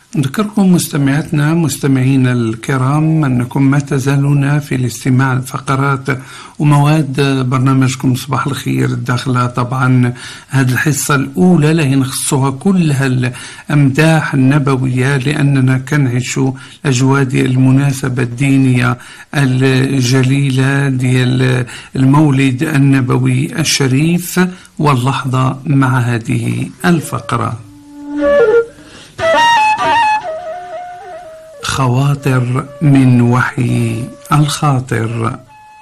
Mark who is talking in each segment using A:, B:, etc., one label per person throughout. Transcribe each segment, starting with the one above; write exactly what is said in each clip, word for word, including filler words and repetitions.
A: نذكركم مستمعاتنا مستمعينا الكرام أنكم ما تزالون في الاستماع لفقرات ومواد برنامجكم صباح الخير داخل طبعا هذه الحصة الأولى اللي نخصها كلها الأمداح النبوية، لأننا كنعيش أجواء ديال المناسبة الدينية الجليلة ديال المولد النبوي الشريف، واللحظة مع هذه الفقرة. خواطر من وحي الخاطر.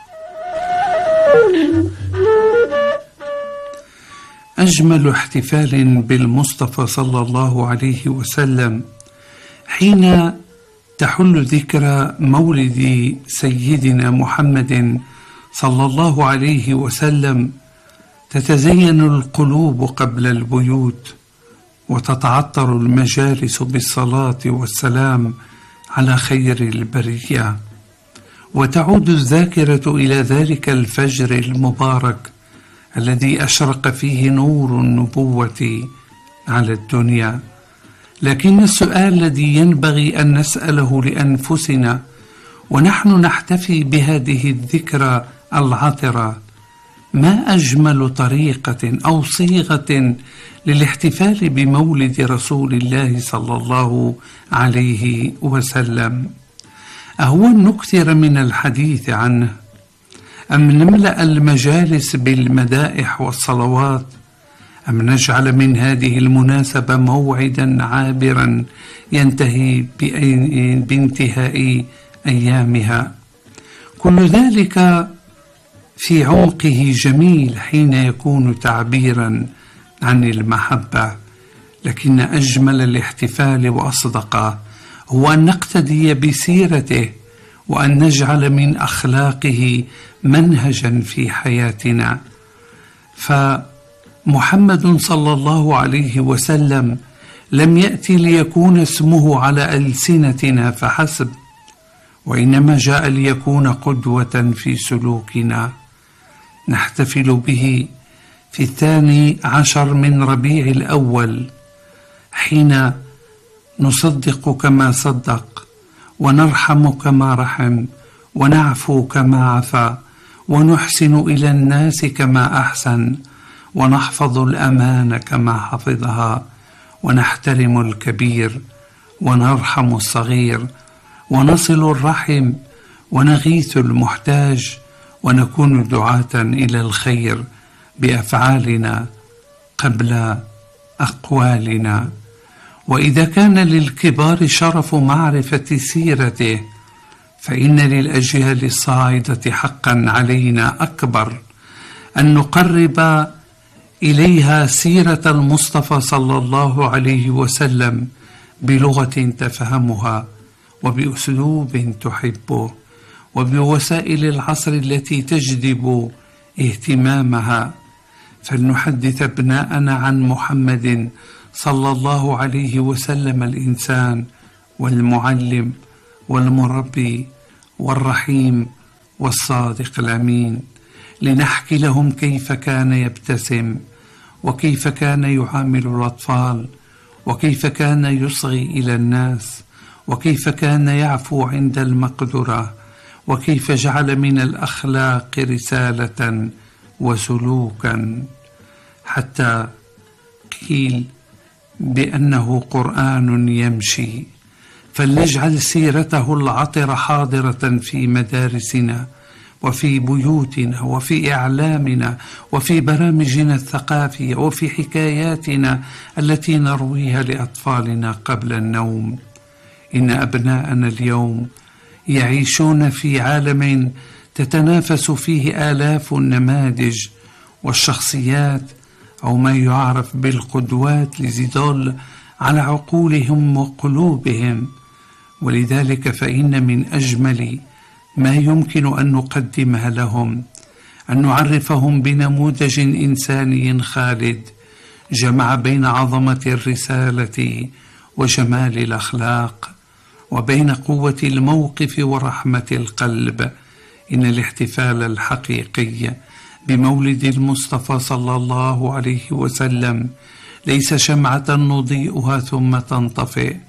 A: أجمل احتفال بالمصطفى صلى الله عليه وسلم حين تحل ذكرى مولد سيدنا محمد صلى الله عليه وسلم، تتزين القلوب قبل البيوت، وتتعطر المجالس بالصلاة والسلام على خير البرية، وتعود الذاكرة إلى ذلك الفجر المبارك الذي أشرق فيه نور النبوة على الدنيا. لكن السؤال الذي ينبغي أن نسأله لأنفسنا ونحن نحتفي بهذه الذكرى العطرة: ما أجمل طريقة أو صيغة للاحتفال بمولد رسول الله صلى الله عليه وسلم؟ أهو أن نكثر من الحديث عنه، أم نملأ المجالس بالمدائح والصلوات، أم نجعل من هذه المناسبة موعدا عابرا ينتهي بانتهاء أيامها؟ كل ذلك في عمقه جميل حين يكون تعبيرا عن المحبة، لكن أجمل الاحتفال وأصدقه هو أن نقتدي بسيرته وأن نجعل من أخلاقه منهجا في حياتنا. فمحمد صلى الله عليه وسلم لم يأتي ليكون اسمه على ألسنتنا فحسب، وإنما جاء ليكون قدوة في سلوكنا. نحتفل به في الثاني عشر من ربيع الأول، حين نصدق كما صدق، ونرحم كما رحم، ونعفو كما عفا، ونحسن إلى الناس كما أحسن، ونحفظ الأمان كما حفظها، ونحترم الكبير، ونرحم الصغير، ونصل الرحم، ونغيث المحتاج، ونكون دعاة إلى الخير بأفعالنا قبل أقوالنا. وإذا كان للكبار شرف معرفة سيرته، فإن للأجيال الصاعدة حقا علينا أكبر أن نقرب إليها سيرة المصطفى صلى الله عليه وسلم بلغة تفهمها، وبأسلوب تحبه، وبوسائل العصر التي تجذب اهتمامها. فلنحدث أبناءنا عن محمد صلى الله عليه وسلم الإنسان والمعلم والمربي والرحيم والصادق الأمين، لنحكي لهم كيف كان يبتسم، وكيف كان يعامل الأطفال، وكيف كان يصغي إلى الناس، وكيف كان يعفو عند المقدرة، وكيف جعل من الأخلاق رسالة وسلوكا، حتى قيل بأنه قرآن يمشي. فلنجعل سيرته العطرة حاضرة في مدارسنا، وفي بيوتنا، وفي إعلامنا، وفي برامجنا الثقافية، وفي حكاياتنا التي نرويها لأطفالنا قبل النوم. إن أبناءنا اليوم يعيشون في عالم تتنافس فيه آلاف النماذج والشخصيات، أو ما يعرف بالقدوات، لزدال على عقولهم وقلوبهم. ولذلك فإن من أجمل ما يمكن أن نقدمها لهم أن نعرفهم بنموذج إنساني خالد جمع بين عظمة الرسالة وجمال الأخلاق، وبين قوة الموقف ورحمة القلب. إن الاحتفال الحقيقي بمولد المصطفى صلى الله عليه وسلم ليس شمعة نضيئها ثم تنطفئ،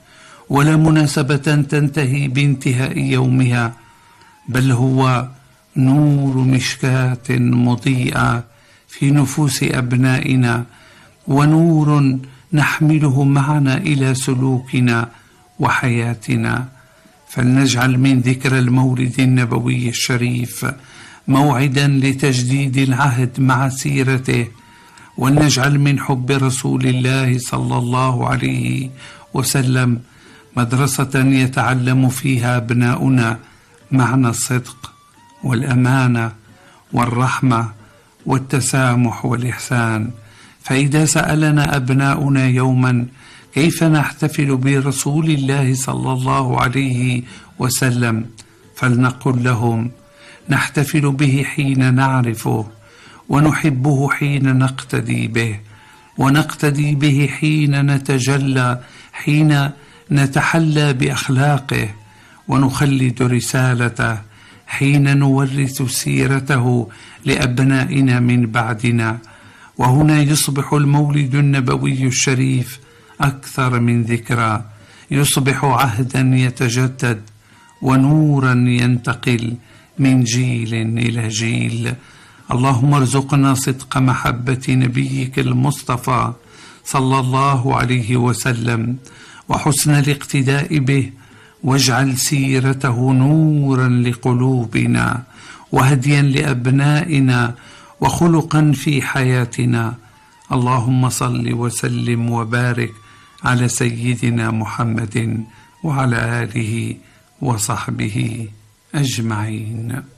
A: ولا مناسبة تنتهي بانتهاء يومها، بل هو نور مشكاة مضيئة في نفوس أبنائنا، ونور نحمله معنا إلى سلوكنا وحياتنا. فلنجعل من ذكرى المولد النبوي الشريف موعدا لتجديد العهد مع سيرته، ولنجعل من حب رسول الله صلى الله عليه وسلم مدرسة يتعلم فيها أبناؤنا معنى الصدق والأمانة والرحمة والتسامح والإحسان. فإذا سألنا أبناؤنا يوما كيف نحتفل برسول الله صلى الله عليه وسلم، فلنقل لهم: نحتفل به حين نعرفه، ونحبه حين نقتدي به، ونقتدي به حين نتجلى، حين نتحلى بأخلاقه، ونخلد رسالته حين نورث سيرته لأبنائنا من بعدنا. وهنا يصبح المولد النبوي الشريف أكثر من ذكرى، يصبح عهدا يتجدد ونورا ينتقل من جيل إلى جيل. اللهم ارزقنا صدق محبة نبيك المصطفى صلى الله عليه وسلم وحسن الاقتداء به، واجعل سيرته نورا لقلوبنا وهديا لأبنائنا وخلقا في حياتنا. اللهم صل وسلم وبارك على سيدنا محمد وعلى آله وصحبه أجمعين.